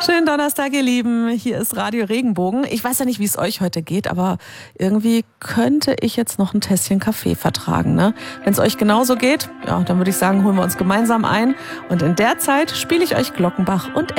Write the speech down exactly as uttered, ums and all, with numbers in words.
Schönen Donnerstag, ihr Lieben. Hier ist Radio Regenbogen. Ich weiß ja nicht, wie es euch heute geht, aber irgendwie könnte ich jetzt noch ein Tässchen Kaffee vertragen, ne? Wenn es euch genauso geht, ja, dann würde ich sagen, holen wir uns gemeinsam ein. Und in der Zeit spiele ich euch Glockenbach und